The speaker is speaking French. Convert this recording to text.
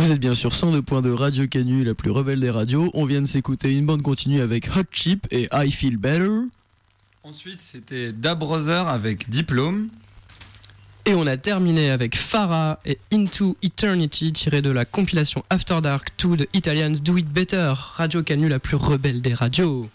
Vous êtes bien sûr 102.2 Radio Canu, la plus rebelle des radios. On vient de s'écouter une bande continue avec Hot Chip et I Feel Better. Ensuite, c'était Da Brother avec Diplôme. Et on a terminé avec Farah et Into Eternity, tiré de la compilation After Dark 2 de Italians Do It Better. Radio Canu, la plus rebelle des radios.